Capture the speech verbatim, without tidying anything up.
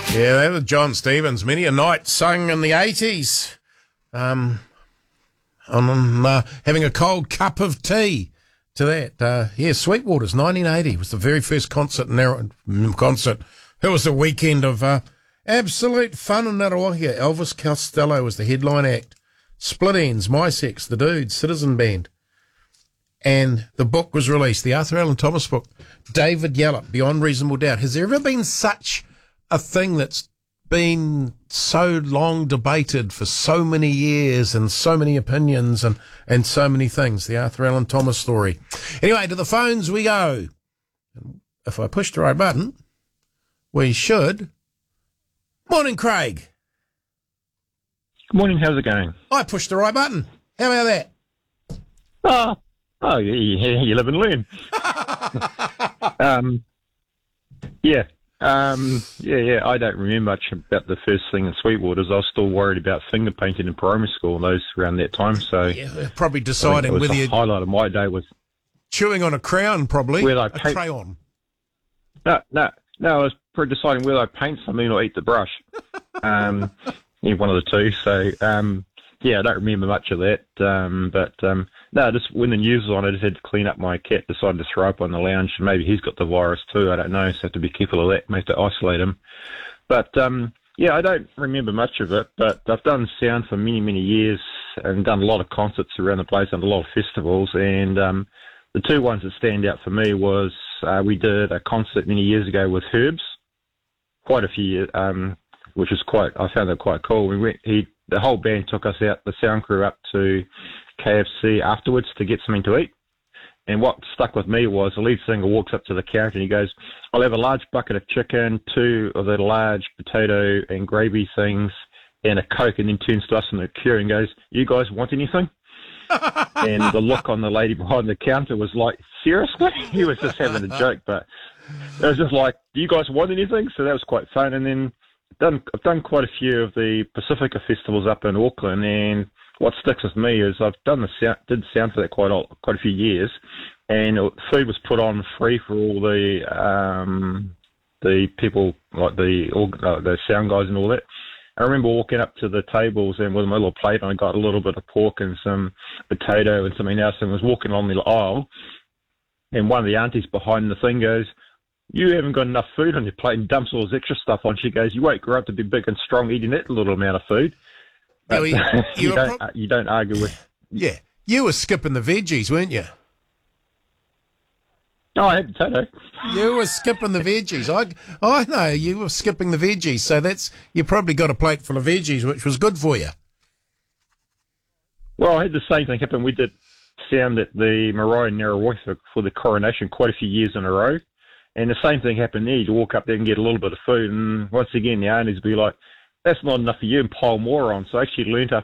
Yeah, that was John Stevens. Many a night sung in the eighties. Um, on uh, having a cold cup of tea to that. Uh, yeah, Sweetwaters, nineteen eighty was the very first concert in our, concert. It was a weekend of uh, absolute fun in Ngaruahia. Elvis Costello was the headline act. Split Ends, My Sex, The Dudes, Citizen Band. And the book was released, the Arthur Allen Thomas book. David Yallop, Beyond Reasonable Doubt. Has there ever been such a thing that's been so long debated for so many years and so many opinions and, and so many things, the Arthur Allen Thomas story? Anyway, to the phones we go. If I push the right button, we should. Morning, Craig. Good morning, how's it going? I pushed the right button. How about that? Oh, oh you, you live and learn. um, yeah. Um, yeah, yeah, I don't remember much about the first thing in Sweetwaters. I was still worried about finger painting in primary school and those around that time. So yeah, probably deciding whether the you highlight of my day was chewing on a crown, probably whether I a paint, crayon. No, no, no. I was probably deciding whether I paint something or eat the brush. Um, yeah, one of the two. So um, yeah, I don't remember much of that. Um, but um, no, just when the news was on, I just had to clean up my cat. Decided to throw up on the lounge. Maybe he's got the virus too. I don't know. So I have to be careful of that. May have to isolate him. But um, yeah, I don't remember much of it. But I've done sound for many, many years and done a lot of concerts around the place and a lot of festivals. And um, the two ones that stand out for me was uh, we did a concert many years ago with Herbs, quite a few years, um, which was quite. I found that quite cool. We went. He the whole band took us out, the sound crew, up to K F C afterwards to get something to eat. And what stuck with me was the lead singer walks up to the counter and he goes, I'll have a large bucket of chicken, two of the large potato and gravy things, and a Coke, and then turns to us in the queue and goes, you guys want anything? And the look on the lady behind the counter was like, seriously? He was just having a joke, but it was just like, do you guys want anything? So that was quite fun. And then done, I've done quite a few of the Pacifica festivals up in Auckland, and what sticks with me is I've done the sound, did sound for that quite a, quite a few years, and food was put on free for all the um, the people, like the uh, the sound guys and all that. I remember walking up to the tables and with my little plate, and I got a little bit of pork and some potato and something else, and was walking along the aisle, and one of the aunties behind the thing goes, you haven't got enough food on your plate, and dumps all this extra stuff on. She goes, you won't grow up to be big and strong eating that little amount of food. But you, you, you, don't, pro- you don't argue with... Yeah, you were skipping the veggies, weren't you? Oh, I had potato. You were skipping the veggies. I I know, you were skipping the veggies, so that's you probably got a plate full of veggies, which was good for you. Well, I had the same thing happen. We did sound at the Marae in Ngaruahia for the coronation quite a few years in a row. And the same thing happened there. You walk up there and get a little bit of food, and once again, the aunties would be like, that's not enough for you, and pile more on. So I actually learnt